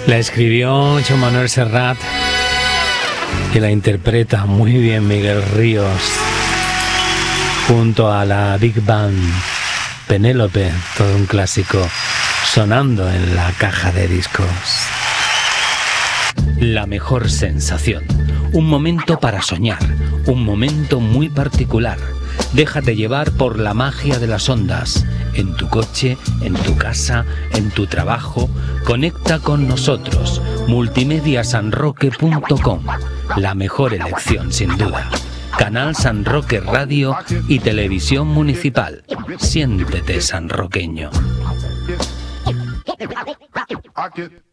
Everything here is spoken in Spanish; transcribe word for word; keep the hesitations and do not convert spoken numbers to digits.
La escribió Joan Manuel Serrat y la interpreta muy bien Miguel Ríos junto a la Big Band Penélope, todo un clásico sonando en la caja de discos. La mejor sensación, un momento para soñar, un momento muy particular. Déjate llevar por la magia de las ondas, en tu coche, en tu casa, en tu trabajo. Conecta con nosotros, multimedia san roque punto com, la mejor elección sin duda. Canal San Roque Radio y Televisión Municipal. Siéntete sanroqueño.